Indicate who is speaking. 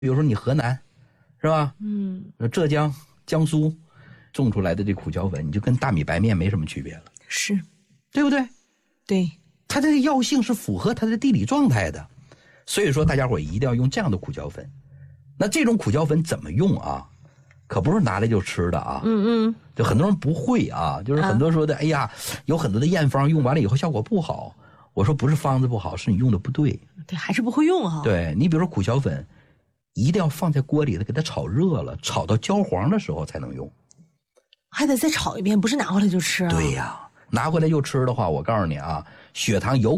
Speaker 1: 比如说你河南，是吧？浙江、江苏种出来的这苦荞粉，你就跟大米白面没什么区别了，
Speaker 2: 是，
Speaker 1: 对不对？
Speaker 2: 对，
Speaker 1: 它的药性是符合它的地理状态的，所以说大家伙一定要用这样的苦荞粉。那这种苦荞粉怎么用啊？可不是拿来就吃的啊。就很多人不会啊，就是很多说的，哎呀，有很多的验方用完了以后效果不好。我说不是方子不好，是你用的不对。
Speaker 2: 对，还是不会用哈。
Speaker 1: 对，你比如说苦荞粉，一定要放在锅里头给它炒热了，炒到焦黄的时候才能用。
Speaker 2: 还得再炒一遍，不是拿回来就吃啊？
Speaker 1: 对呀，拿回来就吃的话，我告诉你啊，血糖有